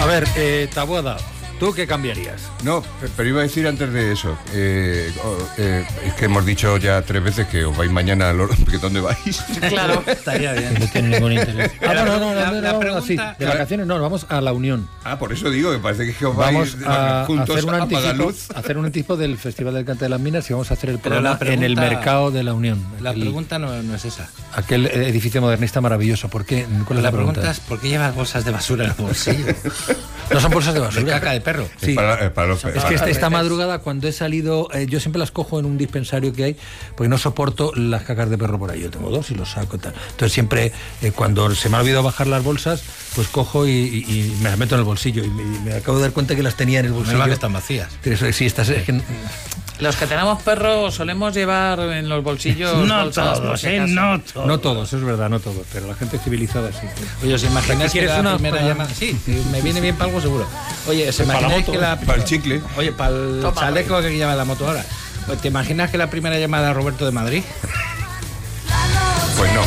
ver, Taboada, ¿tú qué cambiarías? No, pero iba a decir antes de eso, es que hemos dicho ya 3 veces que os vais mañana ¿que dónde vais? Claro, estaría bien. No tiene ningún interés. La pregunta, sí, de vacaciones no, vamos a la Unión. Por eso digo, que parece que os Vamos vais a juntos hacer un anticipo del Festival del Cante de las Minas y vamos a hacer el Pero programa en el mercado de la Unión. La pregunta no es esa. Aquel edificio modernista maravilloso. ¿Por qué? ¿Cuál es la pregunta? Es ¿por qué llevas bolsas de basura en el bolsillo? No son bolsas de basura. De caca de perro. Sí. Para los Es que esta madrugada, cuando he salido, yo siempre las cojo en un dispensario que hay, porque no soporto las cacas de perro por ahí. Yo tengo 2 y los saco y tal. Entonces siempre, cuando se me ha olvidado bajar las bolsas, pues cojo y me las meto en el bolsillo. Y me acabo de dar cuenta que las tenía en el bolsillo. Que están vacías. Sí, estas es que... Los que tenemos perros solemos llevar en los bolsillos... No bolsas, todos, No todos, es verdad, no todos, pero la gente civilizada sí. Oye, ¿os imagináis que la primera llamada... Sí, me viene bien para algo seguro. Oye, ¿se imagináis que la... Para el chicle. Oye, para el chaleco que lleva la moto ahora. ¿Te imaginas que la primera llamada a Roberto de Madrid? Pues no.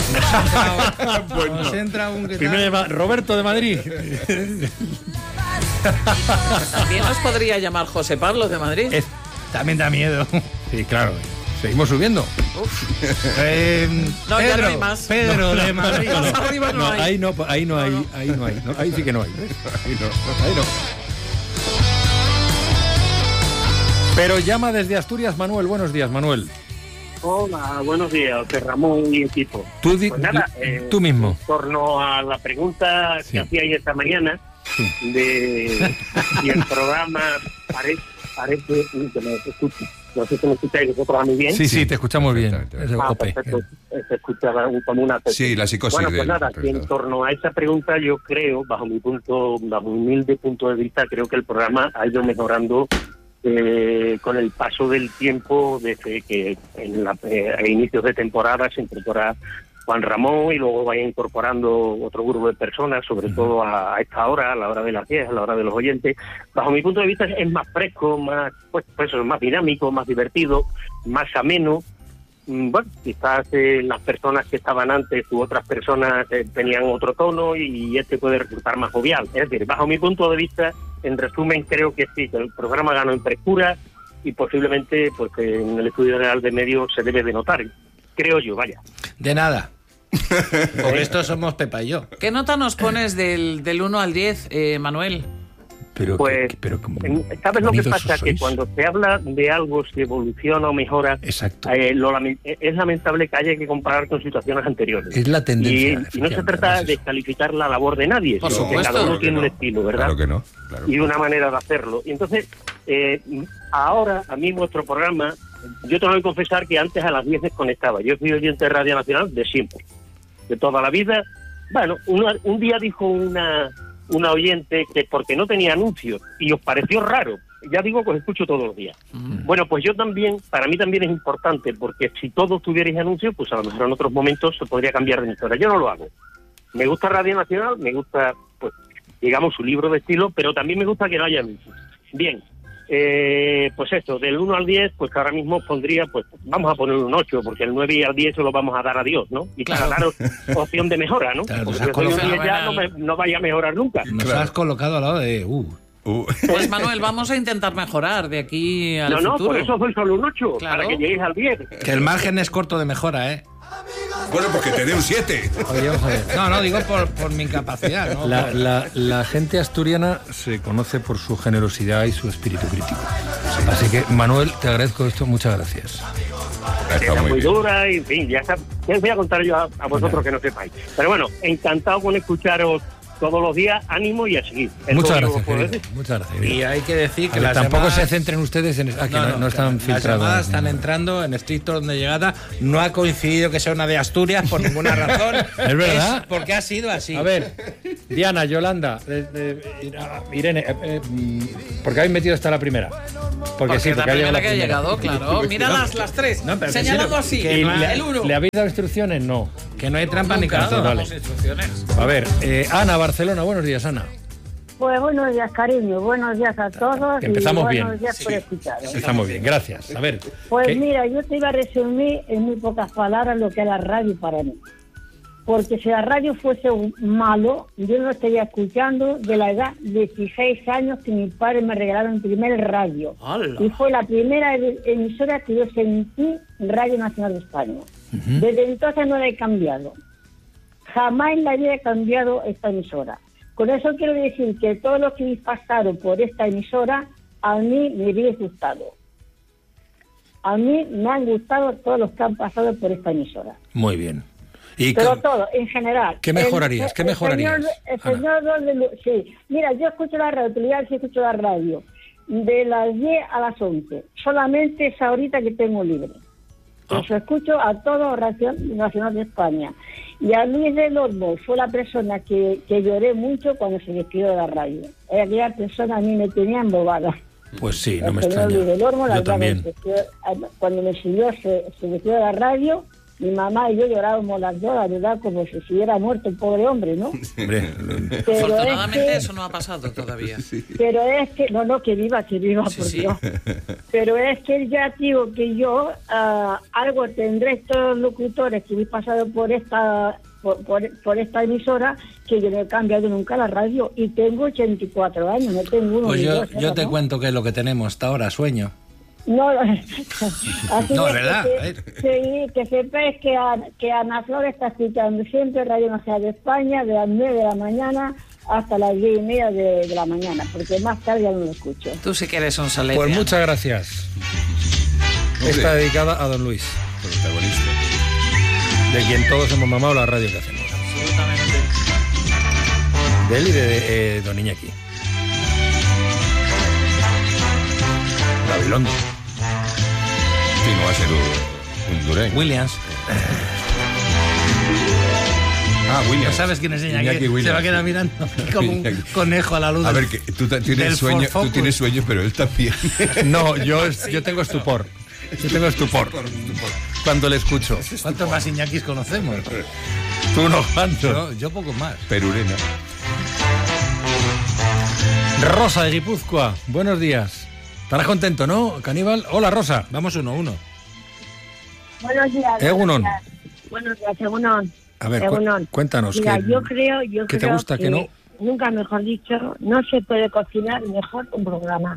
Nos entra un... Primero llama Roberto de Madrid. También nos podría llamar José Pablo de Madrid. También da miedo. Sí, claro. Seguimos subiendo. No, ya no hay más. Pedro de Madrid. Más arriba no hay. Ahí no hay. No, ahí sí que no hay. Ahí no. Pero llama desde Asturias Manuel. Buenos días, Manuel. Hola, buenos días, Ramón y equipo. Tú mismo. En torno a la pregunta que hacíais esta mañana, de si el programa parece que me escucha. No sé si me escucháis vosotros a mí bien. Sí, te escuchamos bien. Perfecto. Se escucha como una... Sí, la psicosis. Bueno, pues nada, que en torno a esa pregunta yo creo, bajo mi humilde punto de vista, creo que el programa ha ido mejorando con el paso del tiempo, desde que a inicios de temporada se incorpora Juan Ramón y luego vaya incorporando otro grupo de personas, sobre todo a esta hora, a la hora de las 10, a la hora de los oyentes. Bajo mi punto de vista es más fresco, más más dinámico, más divertido, más ameno. Bueno, quizás las personas que estaban antes u otras personas tenían otro tono y este puede resultar más jovial. Es decir, bajo mi punto de vista, en resumen, creo que sí, que el programa ganó en frescura y posiblemente pues en el Estudio General de Medios se debe de notar. Creo yo, vaya. De nada. Porque estos somos Pepa y yo. ¿Qué nota nos pones del 1 al 10, Manuel? Pues, ¿sabes lo que pasa? Que cuando se habla de algo, si evoluciona o mejora, es lamentable que haya que comparar con situaciones anteriores. Es la tendencia. Y no se trata de descalificar la labor de nadie, por sino que cada uno tiene un estilo, ¿verdad? Claro que no. Claro. Y una manera de hacerlo. Y entonces, ahora, a mí vuestro programa, yo tengo que confesar que antes a las 10 desconectaba. Yo fui oyente de Radio Nacional de siempre, de toda la vida. Bueno, un día dijo una oyente que porque no tenía anuncios y os pareció raro, ya digo que os escucho todos los días. Bueno, pues yo también, para mí también es importante, porque si todos tuvierais anuncios, pues a lo mejor en otros momentos se podría cambiar de emisora. Yo no lo hago. Me gusta Radio Nacional, me gusta, pues, digamos, su libro de estilo, pero también me gusta que no haya anuncios. Bien, pues esto, del 1 al 10, pues ahora mismo pondría, pues vamos a poner un 8, porque el 9 y al 10 se lo vamos a dar a Dios, ¿no? Y para daros opción de mejora, ¿no? Claro, porque si soy un 10 ya no vaya a mejorar nunca. Nos has colocado al lado de... Pues Manuel, vamos a intentar mejorar de aquí al futuro. No, por eso soy solo un 8, claro, para que lleguéis al 10. Que el margen es corto de mejora, ¿eh? Bueno, porque te dé un 7. Oye, vamos a ver. No, digo por mi incapacidad, ¿no? La gente asturiana se conoce por su generosidad y su espíritu crítico. Así que, Manuel, te agradezco esto, muchas gracias. Está muy dura y, en fin, ya está. ¿Qué os voy a contar yo a vosotros que no sepáis? Pero bueno, encantado con escucharos todos los días, ánimo y a seguir. Muchas gracias, querido. Muchas gracias. Y hay que decir que las tampoco llamadas... se centren ustedes en... que no están filtradas. Las llamadas están entrando en estricto orden de llegada. No ha coincidido que sea una de Asturias por ninguna razón. ¿Es verdad? Porque ha sido así. A ver, Diana, Yolanda, Irene, ¿por qué habéis metido esta la primera? Porque sí, porque la primera que ha llegado, claro. Mira las tres, señalando así. El 1. ¿Le habéis dado instrucciones? No. Que no hay trampa ni cartón. Vale. A ver, Ana, Barcelona, buenos días, Ana. Pues buenos días, cariño, buenos días a todos. Empezamos y bien. Buenos días por escucharos. Empezamos bien, gracias. A ver. Pues mira, yo te iba a resumir en muy pocas palabras lo que es la radio para mí. porque si la radio fuese malo, yo no estaría escuchando de la edad de 16 años que mi padre me regalaron el primer radio. ¡Hala! Y fue la primera emisora que yo sentí, Radio Nacional de España. Desde entonces no la he cambiado. Jamás en la vida he cambiado esta emisora. Con eso quiero decir que todos los que habéis pasado por esta emisora, a mí me habéis gustado. A mí me han gustado todos los que han pasado por esta emisora. Muy bien. ¿Y pero todo, en general. ¿Qué mejorarías? ¿Qué mejorarías? El señor sí. Mira, yo escucho la radio, sí escucho la radio. De las 10 a las 11. Solamente esa horita que tengo libre. Eso escucho a todo Radio Nacional de España. Y a Luis del Olmo fue la persona que lloré mucho cuando se despidió de la radio. Aquella persona a mí me tenía embobada. Pues sí, no me extraña. Luis del Olmo, yo también. Cuando me siguió, se despidió de la radio. Mi mamá y yo llorábamos las dos, la verdad, como si se hubiera muerto el pobre hombre, ¿no? Afortunadamente eso no ha pasado todavía. Sí. Pero es que, que viva, sí, por Dios. Pero es que ya digo que yo, algo tendré estos locutores que he pasado por esta emisora, que yo no he cambiado nunca la radio y tengo 84 años, no tengo uno. Pues yo te cuento que es lo que tenemos hasta ahora, sueño. No, así no, es verdad. Que sepáis que Ana Flor está escuchando siempre Radio Nacional de España de las 9 de la mañana hasta las 10:30 de la mañana, porque más tarde ya no lo escucho. Tú sí que eres un salete. Pues muchas gracias. Está dedicada a don Luis, protagonista, de quien todos hemos mamado la radio que hacemos. Absolutamente. De él y de don Iñaki. Gabilondo. Sí, no va a ser un Durén. Williams. Williams. ¿No sabes quién es Iñaki? Se va a quedar mirando como un conejo a la luz. A ver, que tú tienes sueños, pero él también. No, yo tengo estupor. Yo tengo estupor cuando le escucho. ¿Cuántos más Iñakis conocemos? Tú no, cuántos. Yo poco más. Perurena. Rosa de Guipúzcoa, buenos días. Estarás contento, ¿no, Caníbal? Hola, Rosa. Vamos 1-1. Buenos días. Egunon. Buenos días, Egunon. A ver, cuéntanos. Mira, yo creo ¿qué te gusta, que no? Nunca mejor dicho, no se puede cocinar mejor un programa.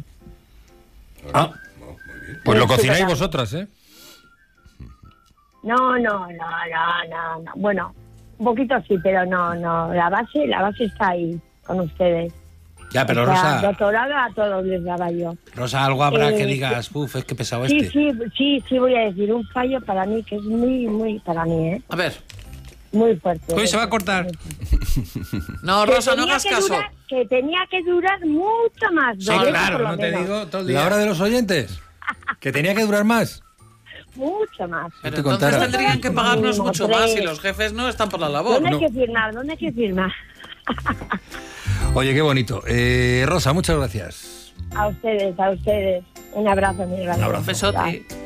Pues lo cocináis vosotras, ¿eh? No. Bueno, un poquito sí, pero no. La base está ahí con ustedes. Ya, pero Rosa... Doctorado a todos les daba yo. Rosa, algo habrá que digas, es que pesado sí, Sí, voy a decir un fallo para mí, que es muy para mí, ¿eh? A ver. Muy fuerte. Hoy se va a cortar. No, Rosa, no hagas caso. Que tenía que durar mucho más. Sí, claro, no te digo todo el día. ¿La hora de los oyentes? ¿Que tenía que durar más? Mucho más. Pero entonces tendrían que pagarnos mucho más y los jefes no están por la labor. ¿Dónde hay que firmar? Oye, qué bonito. Rosa, muchas gracias. A ustedes. Un abrazo, mi hermano. Un besote.